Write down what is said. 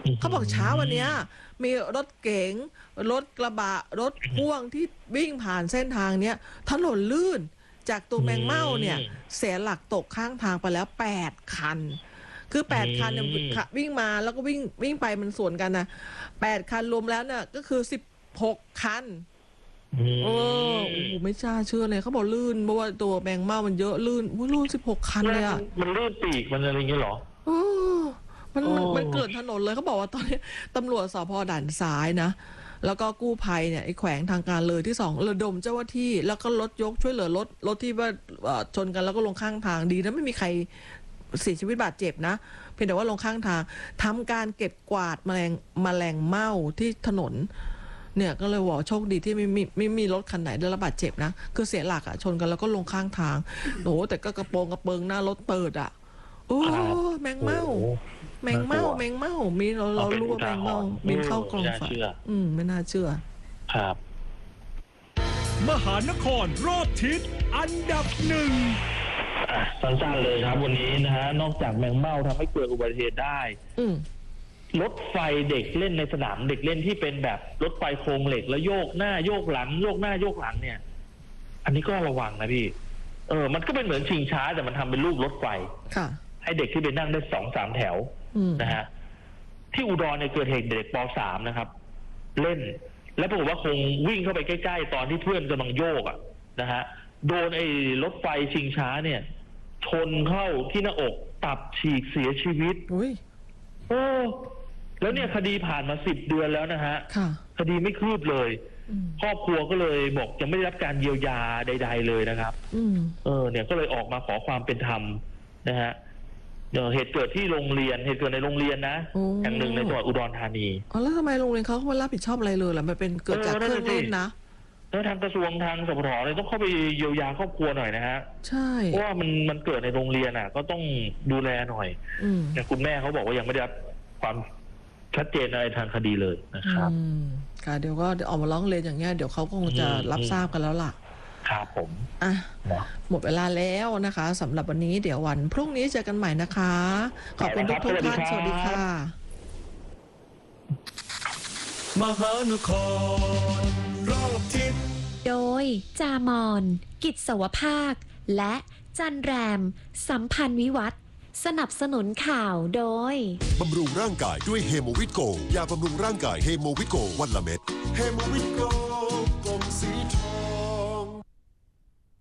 เขาบอกเช้าวันนี้มีรถเก๋งรถกระบะรถพ่วงที่วิ่งผ่านเส้นทางเนี้ยถนนลื่นจากตัวแมงเม่าเนี่ยเสียหลักตกข้างทางไปแล้ว8คันคือ8คันเนี่ยวิ่งมาแล้วก็วิ่งไปมันสวนกันนะ8คันรวมแล้วเนี่ยก็คือ16คันโอ้โหไม่น่าเชื่อเลยเขาบอกลื่นเพราะว่าตัวแมงเม่ามันเยอะลื่นลื่น16คันเลยอ่ะมันลื่นปีกมันอะไรอย่างเงี้ยหรอมันเกิดถนนเลยเขาบอกว่าตอนนี้ตำรวจสพ.ด่านซ้ายนะแล้วก็กู้ภัยเนี่ยไอ้แขวงทางการเลยที่2ระดมเจ้าหน้าที่แล้วก็รถยกช่วยเหลือรถที่ว่าชนกันแล้วก็ลงข้างทางดีนะไม่มีใครเสียชีวิตบาดเจ็บนะเพียงแต่ว่าลงข้างทางทำการเก็บกวาดแมลงเม่าที่ถนนเนี่ยก็เลยว่าโชคดีที่ไม่มีรถคันไหนได้รับบาดเจ็บนะคือเสียหลักอ่ะชนกันแล้วก็ลงข้างทางโอ้แต่ก็กระเปิงหน้ารถเปิดอ่ะโอ้แมงเม่ามีเรารู้ว่าแมงเม่าบินเข้ากล่องไฟไม่น่าเชื่อครับมหานครรอบทิศอันดับ1 สั้นๆเลยครับวันนี้นะฮะนอกจากแมงเม่าทำให้เกิดอุบัติเหตุได้รถไฟเด็กเล่นในสนามเด็กเล่นที่เป็นแบบรถไฟโครงเหล็กแล้วโยกหน้าโยกหลังโยกหน้าโยกหลังเนี่ยอันนี้ก็ระวังนะพี่มันก็เป็นเหมือนชิงช้าแต่มันทำเป็นรูปรถไฟให้เด็กที่ไปนั่งได้2-3แถวนะฮะที่อุดรเนี่ยเกิดเหตุเด็กป.3 นะครับเล่นแล้วปรากฏว่าคงวิ่งเข้าไปใกล้ๆตอนที่เพื่อนกำลังโยกอ่ะนะฮะโดนไอ้รถไฟชิงช้าเนี่ยชนเข้าที่หน้าอกตับฉีกเสียชีวิตแล้วเนี่ยคดีผ่านมา10 เดือนแล้วนะฮะคดีไม่คืบเลยครอบครัวก็เลยบอกยังไม่ได้รับการเยียวยาใดๆเลยนะครับเนี่ยก็เลยออกมาขอความเป็นธรรมนะฮะเหตุเกิดที่โรงเรียนเหตุเกิดในโรงเรียนนะแห่งหนึ่งในจังหวัดอุดรธานีแล้วทำไมโรงเรียนเขาไม่รับผิดชอบอะไรเลยล่ะมันเป็นเกิดจากเครื่องเล่นนะแล้วทางกระทรวงทางสพทเลยต้องเข้าไปเยียวยาครอบครัวหน่อยนะฮะใช่เพราะว่ามันเกิดในโรงเรียนอ่ะก็ต้องดูแลหน่อยแต่คุณแม่เขาบอกว่ายังไม่ได้รับความชัดเจนอะไรทางคดีเลยนะครับค่ะเดี๋ยวก็ออกมาร้องเรียนอย่างเงี้ยเดี๋ยวเขาคงจะรับทราบกันแล้วล่ะครับผมหมดเวลาแล้วนะคะสำหรับวันนี้เดี๋ยววันพรุ่งนี้เจอกันใหม่นะคะขอบคุณทุกท่านสวัสดีค่ะมหานครรอบทิศโดยจามอนกิจสวภาคและจันแรมสัมพันธ์วิวัฒน์สนับสนุนข่าวโดยบำรุงร่างกายด้วยเฮโมวิตโกยาบำรุงร่างกายเฮโมวิตโกวันละเม็ดเฮโมวิตโก